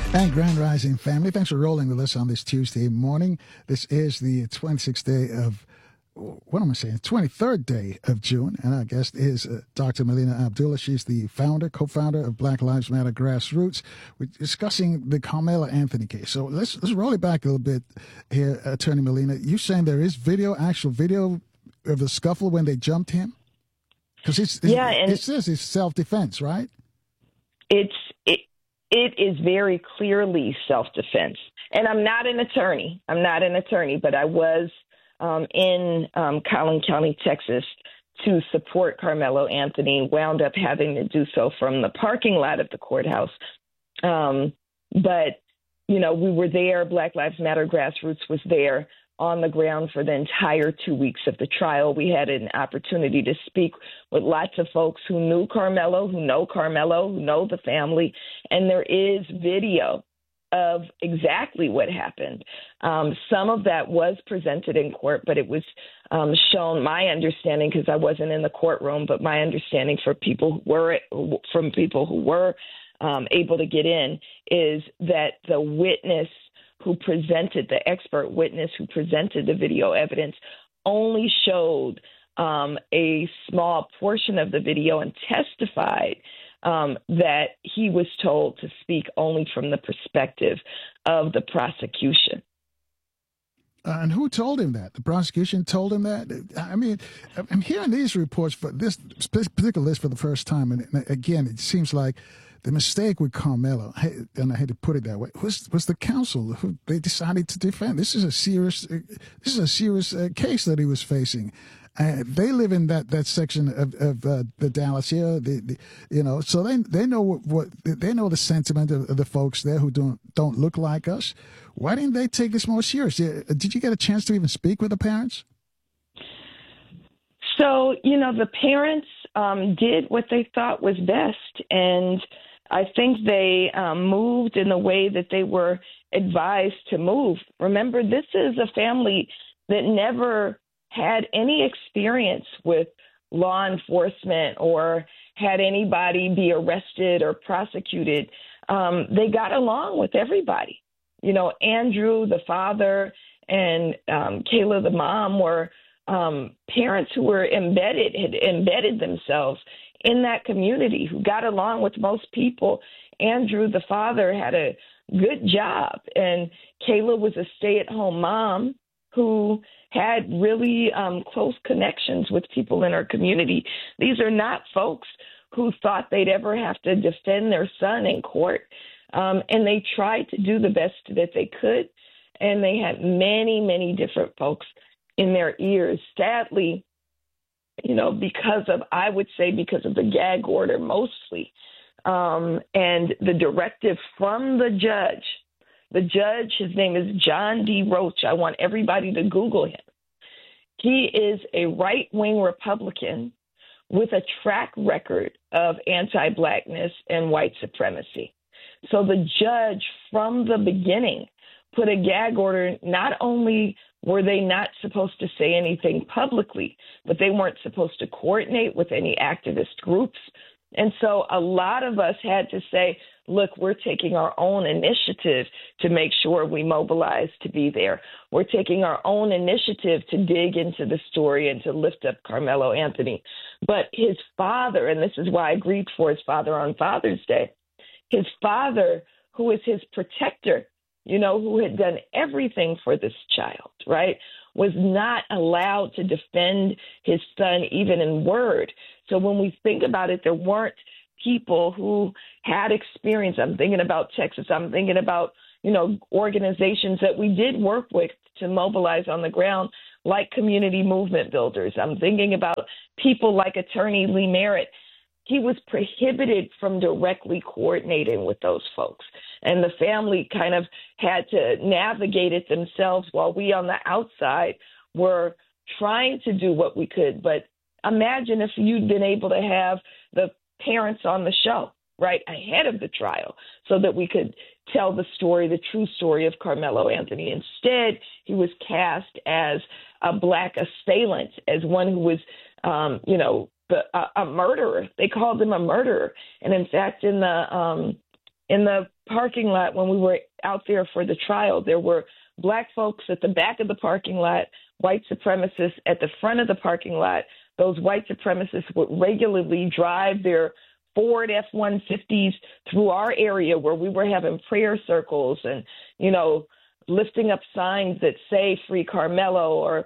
And Grand Rising family, thanks for rolling with us on this Tuesday morning. This is the 26th day of, what am I saying, 23rd day of June. And our guest is Dr. Melina Abdullah. She's the co-founder of Black Lives Matter Grassroots. We're discussing the Carmelo Anthony case. So let's roll it back a little bit here, Attorney Melina. You saying there is actual video of the scuffle when they jumped him? Because it says it's self-defense, right? It is very clearly self-defense. And I'm not an attorney, but I was in Collin County, Texas, to support Carmelo Anthony, wound up having to do so from the parking lot of the courthouse. But, we were there. Black Lives Matter Grassroots was there on the ground for the entire 2 weeks of the trial. We had an opportunity to speak with lots of folks who knew Carmelo, who know the family, and there is video of exactly what happened. Some of that was presented in court, but it was shown, my understanding, because I wasn't in the courtroom, but my understanding from people who were able to get in, is that the expert witness who presented the video evidence only showed a small portion of the video and testified that he was told to speak only from the perspective of the prosecution. And who told him that? The prosecution told him that? I mean, I'm hearing these reports for this particular list for the first time. And again, it seems like the mistake with Carmelo, and I had to put it that way, was the counsel who they decided to defend. This is a serious case that he was facing. They live in that section of the Dallas here, so they know they know the sentiment of the folks there who don't look like us. Why didn't they take this more serious? Did you get a chance to even speak with the parents? So the parents did what they thought was best, and I think they moved in the way that they were advised to move. Remember, this is a family that never had any experience with law enforcement or had anybody be arrested or prosecuted. They got along with everybody. Andrew, the father, and Kayla, the mom, were parents who were had embedded themselves in that community, who got along with most people. Andrew, the father, had a good job, and Kayla was a stay-at-home mom who had really close connections with people in our community. These are not folks who thought they'd ever have to defend their son in court, and they tried to do the best that they could, and they had many, many different folks in their ears. Sadly, because of the gag order mostly, and the directive from the judge. The judge, his name is John D. Roach. I want everybody to Google him. He is a right-wing Republican with a track record of anti-Blackness and white supremacy. So the judge, from the beginning, put a gag order. Not only were they not supposed to say anything publicly, but they weren't supposed to coordinate with any activist groups. And so a lot of us had to say, look, we're taking our own initiative to make sure we mobilize to be there. We're taking our own initiative to dig into the story and to lift up Carmelo Anthony. But his father, and this is why I grieved for his father on Father's Day, his father, who is his protector, who had done everything for this child, right, was not allowed to defend his son even in word. So when we think about it, there weren't people who had experience. I'm thinking about Texas. I'm thinking about, organizations that we did work with to mobilize on the ground, like community movement builders. I'm thinking about people like Attorney Lee Merritt. He was prohibited from directly coordinating with those folks. And the family kind of had to navigate it themselves while we on the outside were trying to do what we could. But imagine if you'd been able to have the parents on the show right ahead of the trial so that we could tell the story, the true story of Carmelo Anthony. Instead, he was cast as a Black assailant, as one who was, a murderer. They called him a murderer. And in fact, in the in the parking lot when we were out there for the trial, there were Black folks at the back of the parking lot, white supremacists at the front of the parking lot. Those white supremacists would regularly drive their Ford F-150s through our area where we were having prayer circles and, lifting up signs that say Free Carmelo or,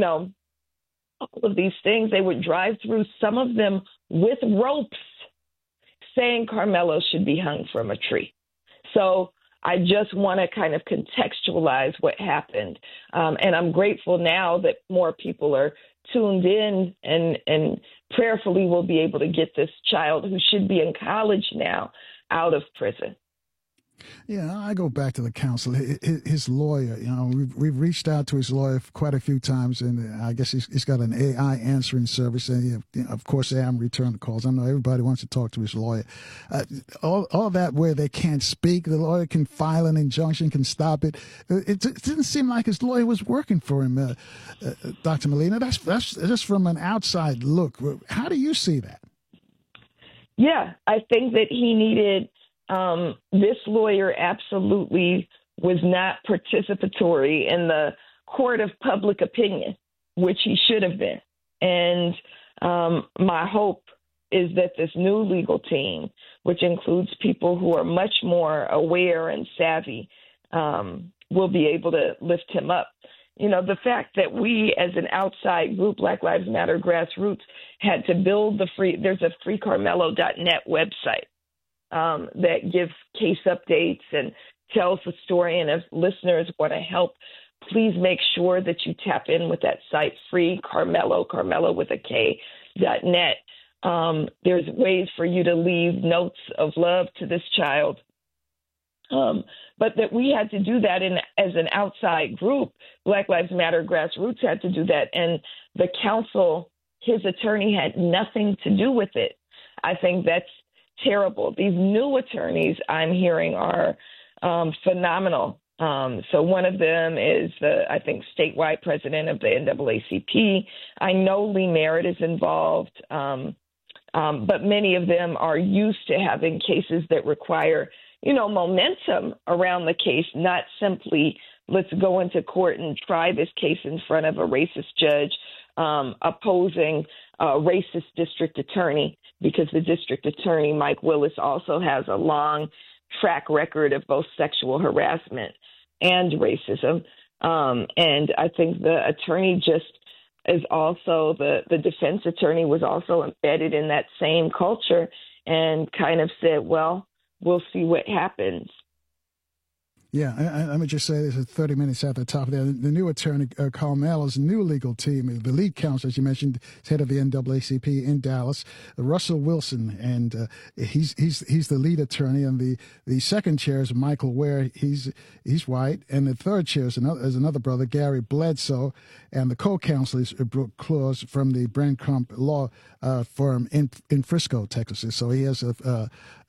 all of these things. They would drive through, some of them with ropes, saying Carmelo should be hung from a tree. So I just want to kind of contextualize what happened. And I'm grateful now that more people are tuned in and prayerfully will be able to get this child who should be in college now out of prison. Yeah, I go back to the counsel. His lawyer, we've reached out to his lawyer quite a few times, and I guess he's got an AI answering service. And of course, they haven't returned the calls. I know everybody wants to talk to his lawyer. All that where they can't speak, the lawyer can file an injunction, can stop it. It didn't seem like his lawyer was working for him, Dr. Molina. That's just from an outside look. How do you see that? Yeah, I think that he needed. This lawyer absolutely was not participatory in the court of public opinion, which he should have been. And my hope is that this new legal team, which includes people who are much more aware and savvy, will be able to lift him up. The fact that we as an outside group, Black Lives Matter Grassroots, had to build there's a freecarmelo.net website. That gives case updates and tells the story. And if listeners want to help, please make sure that you tap in with that site, Free Carmelo with a K.net. There's ways for you to leave notes of love to this child. But that we had to do that as an outside group. Black Lives Matter Grassroots had to do that. And the counsel, his attorney, had nothing to do with it. I think that's terrible. These new attorneys I'm hearing are phenomenal. So one of them is I think, statewide president of the NAACP. I know Lee Merritt is involved, but many of them are used to having cases that require, momentum around the case, not simply let's go into court and try this case in front of a racist judge opposing a racist district attorney, because the district attorney, Mike Willis, also has a long track record of both sexual harassment and racism. And I think the attorney just is also, the defense attorney was also embedded in that same culture and kind of said, well, we'll see what happens. Yeah, let me just say this is 30 minutes at the top there. The new attorney, Carmelo's new legal team, the lead counsel, as you mentioned, is head of the NAACP in Dallas, Russell Wilson, and he's the lead attorney. And the second chair is Michael Ware. He's white, and the third chair is another brother, Gary Bledsoe, and the co-counsel is Brooke Claus from the Brand Crump law firm in Frisco, Texas. So he has a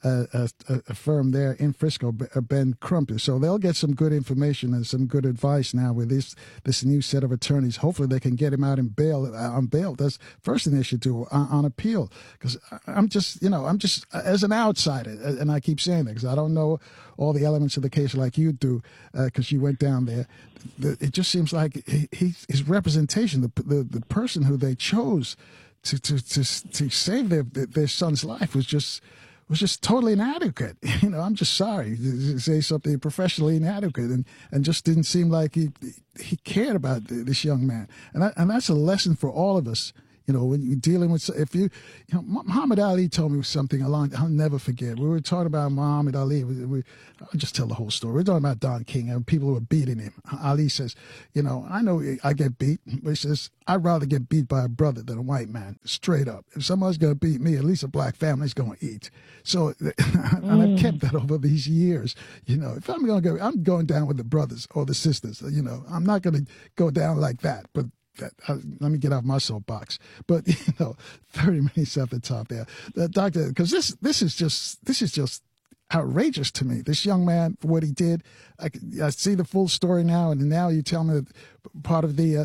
firm there in Frisco, Ben Crump. So they'll get some good information and some good advice now with this new set of attorneys. Hopefully they can get him out on bail. That's first thing they should do on appeal. Because I'm just as an outsider, and I keep saying that because I don't know all the elements of the case like you do, because you went down there. It just seems like his representation, the person who they chose to save their son's life was just totally inadequate. I'm just sorry to say something professionally inadequate, and just didn't seem like he cared about this young man. And that's a lesson for all of us. When you're dealing with, Muhammad Ali told me something I'll never forget. We were talking about Muhammad Ali. I'll just tell the whole story. We're talking about Don King and people who were beating him. Ali says, I know I get beat, but he says, I'd rather get beat by a brother than a white man, straight up. If someone's going to beat me, at least a black family's going to eat. So, and I've kept that over these years. If I'm going to go, I'm going down with the brothers or the sisters. I'm not going to go down like that, but let me get off my soapbox. But 30 minutes at the top there, doctor, because this is just outrageous to me. This young man, for what he did, I see the full story now, and now you tell me that part of the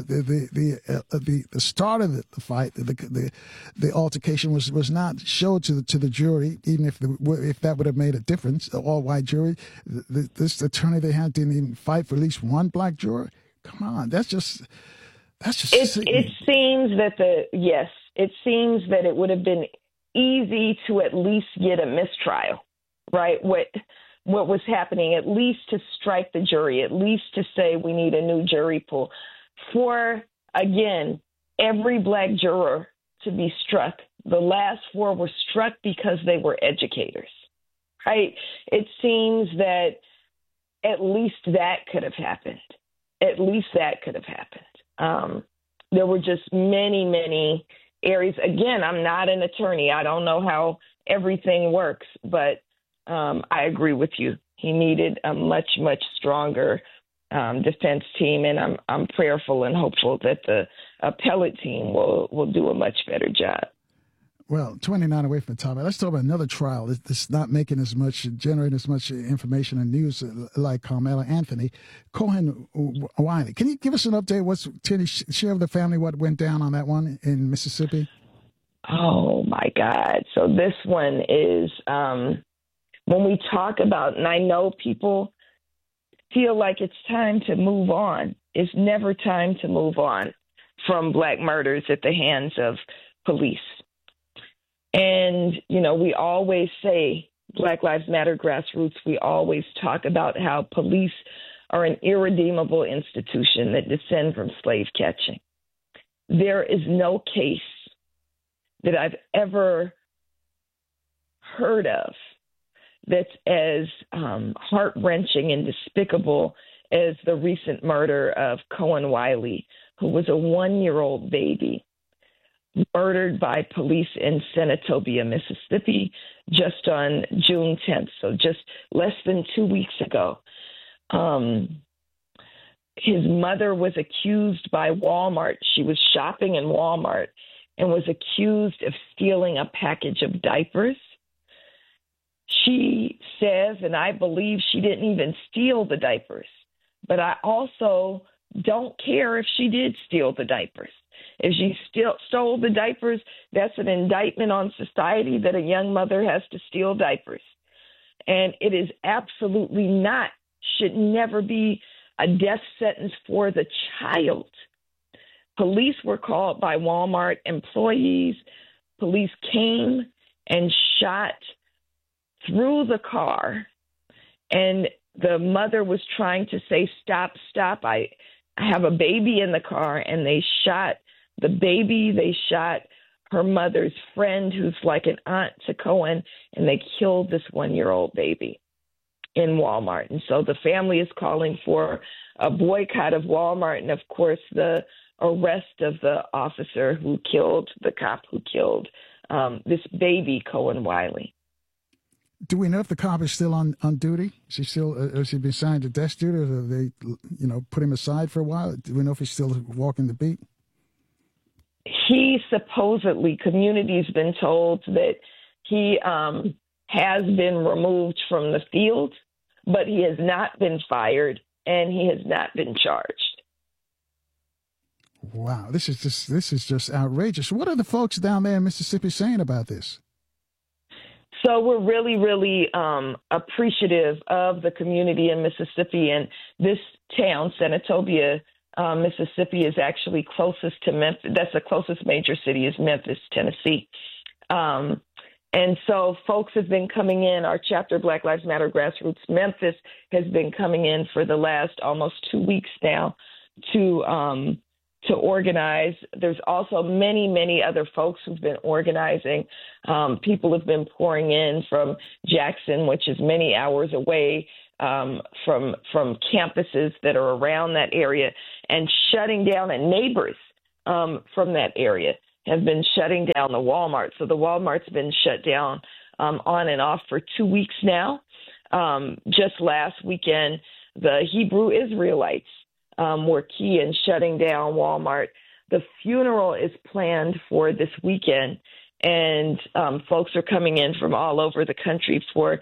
start of the fight, the altercation was not showed to the jury, even if that would have made a difference. The all-white jury, this attorney they had didn't even fight for at least one black juror. Come on, that's just. It seems that it would have been easy to at least get a mistrial, right? What was happening, at least to strike the jury, at least to say we need a new jury pool for, again, every black juror to be struck. The last 4 were struck because they were educators, right? It seems that at least that could have happened. At least that could have happened. There were just many, many areas. Again, I'm not an attorney. I don't know how everything works, but I agree with you. He needed a much, much stronger defense team, and I'm prayerful and hopeful that the appellate team will do a much better job. Well, 29 away from the topic. Let's talk about another trial that's not making as much, generating as much information and news like Carmela Anthony. Cohen Wiley. Can you give us an update? Share with the family what went down on that one in Mississippi? Oh, my God. So this one is, when we talk about, and I know people feel like it's time to move on. It's never time to move on from black murders at the hands of police. And, we always say, Black Lives Matter grassroots, we always talk about how police are an irredeemable institution that descend from slave catching. There is no case that I've ever heard of that's as heart-wrenching and despicable as the recent murder of Cohen Wiley, who was a 1-year-old baby, murdered by police in Senatobia, Mississippi, just on June 10th, so just less than 2 weeks ago. His mother was accused by Walmart. She was shopping in Walmart and was accused of stealing a package of diapers. She says, and I believe she didn't even steal the diapers, but I also don't care if she did steal the diapers. If she stole the diapers, that's an indictment on society that a young mother has to steal diapers. And it is absolutely not, should never be a death sentence for the child. Police were called by Walmart employees. Police came and shot through the car. And the mother was trying to say, stop, stop. I have a baby in the car. And they shot the baby. They shot her mother's friend, who's like an aunt to Cohen, and they killed this 1-year-old baby in Walmart. And so the family is calling for a boycott of Walmart and, of course, the arrest of the officer who killed, the cop who killed this baby, Cohen Wiley. Do we know if the cop is still on duty? Has he been assigned to desk duty, or have they, put him aside for a while? Do we know if he's still walking the beat? He supposedly, community's been told that he has been removed from the field, but he has not been fired and he has not been charged. Wow, this is just outrageous. What are the folks down there in Mississippi saying about this? So we're really, really appreciative of the community in Mississippi, and this town, Senatobia, Mississippi, is actually closest to Memphis. That's the closest major city is Memphis, Tennessee. And so folks have been coming in. Our chapter, Black Lives Matter Grassroots Memphis, has been coming in for the last almost 2 weeks now to organize. There's also many, many other folks who've been organizing. People have been pouring in from Jackson, which is many hours away, from campuses that are around that area, and shutting down, and neighbors from that area have been shutting down the Walmart. So the Walmart's been shut down on and off for 2 weeks now. Just last weekend, the Hebrew Israelites were key in shutting down Walmart. The funeral is planned for this weekend, and folks are coming in from all over the country for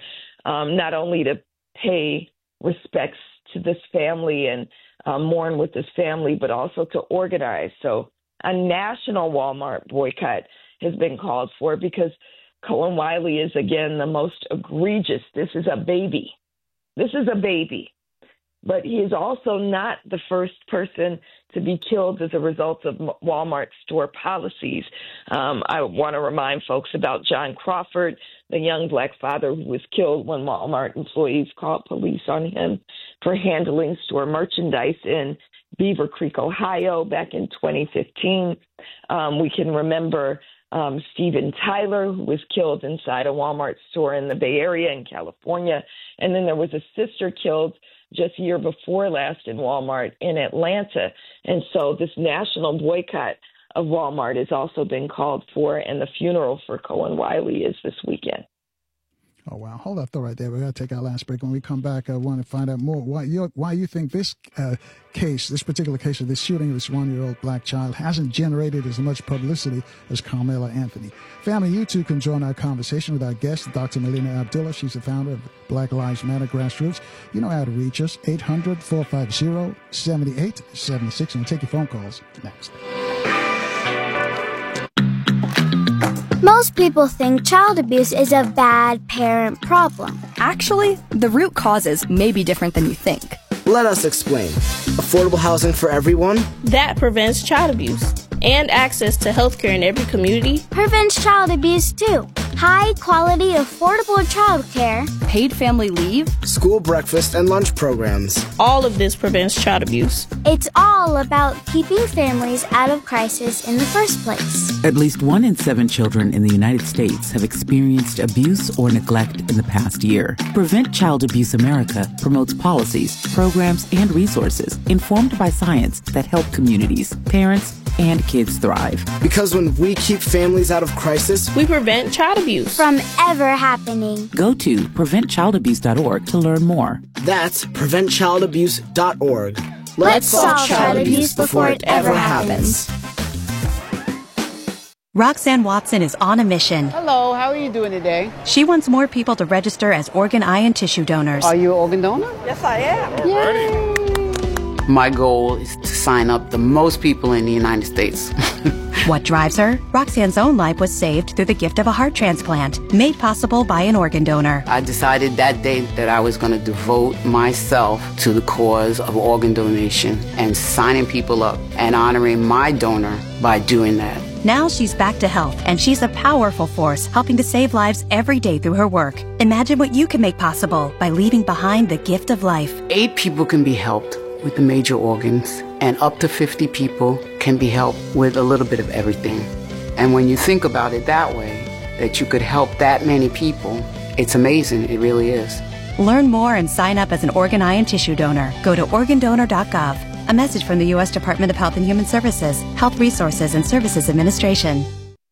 not only to pay respects to this family and mourn with this family, but also to organize. So a national Walmart boycott has been called for because Cohen Wiley is, again, the most egregious. This is a baby. This is a baby. But he is also not the first person to be killed as a result of Walmart store policies. I want to remind folks about John Crawford, the young black father who was killed when Walmart employees called police on him for handling store merchandise in Beaver Creek, Ohio, back in 2015. We can remember Steven Tyler, who was killed inside a Walmart store in the Bay Area in California. And then there was a sister killed just a year before last in Walmart in Atlanta. And so this national boycott of Walmart has also been called for, and the funeral for Cohen Wiley is this weekend. Oh, wow. Hold that thought right there. We're going to take our last break. When we come back, I want to find out more why you think this case, this particular case of this shooting of this 1-year-old black child hasn't generated as much publicity as Carmela Anthony. Family, you too can join our conversation with our guest, Dr. Melina Abdullah. She's the founder of Black Lives Matter Grassroots. You know how to reach us, 800-450-7876. And we'll take your phone calls next. Most people think child abuse is a bad parent problem. Actually, the root causes may be different than you think. Let us explain. Affordable housing for everyone? That prevents child abuse. And access to healthcare in every community. Prevents child abuse too. High quality, affordable childcare. Paid family leave. School breakfast and lunch programs. All of this prevents child abuse. It's all about keeping families out of crisis in the first place. At least 1 in 7 children in the United States have experienced abuse or neglect in the past year. Prevent Child Abuse America promotes policies, programs, and resources informed by science that help communities, parents, and kids thrive. Because when we keep families out of crisis, we prevent child abuse from ever happening. Go to preventchildabuse.org to learn more. That's preventchildabuse.org. Let's solve child abuse before it ever happens. Roxanne Watson is on a mission. Hello, how are you doing today? She wants more people to register as organ, eye, and tissue donors. Are you an organ donor? Yes, I am. Yay! My goal is to sign up the most people in the United States. What drives her? Roxanne's own life was saved through the gift of a heart transplant, made possible by an organ donor. I decided that day that I was going to devote myself to the cause of organ donation and signing people up and honoring my donor by doing that. Now she's back to health, and she's a powerful force helping to save lives every day through her work. Imagine what you can make possible by leaving behind the gift of life. 8 people can be helped with the major organs, and up to 50 people can be helped with a little bit of everything. And when you think about it that way, that you could help that many people, it's amazing. It really is. Learn more and sign up as an organ, eye, and tissue donor. Go to organdonor.gov. A message from the U.S. Department of Health and Human Services, Health Resources and Services Administration.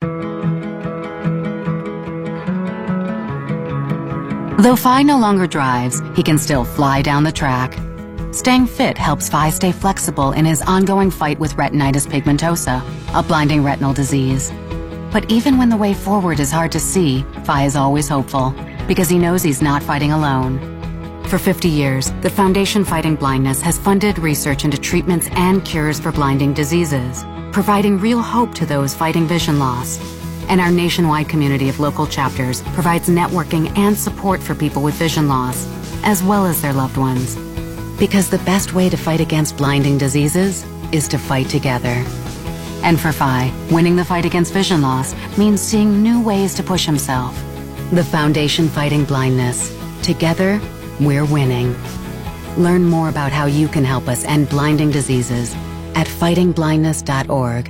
Though Phi no longer drives, he can still fly down the track. Staying fit helps Phi stay flexible in his ongoing fight with retinitis pigmentosa, a blinding retinal disease. But even when the way forward is hard to see, Phi is always hopeful, because he knows he's not fighting alone. For 50 years, the Foundation Fighting Blindness has funded research into treatments and cures for blinding diseases, providing real hope to those fighting vision loss. And our nationwide community of local chapters provides networking and support for people with vision loss, as well as their loved ones. Because the best way to fight against blinding diseases is to fight together. And for Phi, winning the fight against vision loss means seeing new ways to push himself. The Foundation Fighting Blindness. Together, we're winning. Learn more about how you can help us end blinding diseases at fightingblindness.org.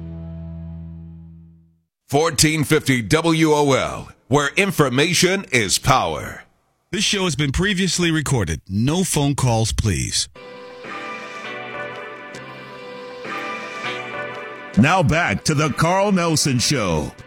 1450 WOL, where information is power. This show has been previously recorded. No phone calls, please. Now back to the Carl Nelson Show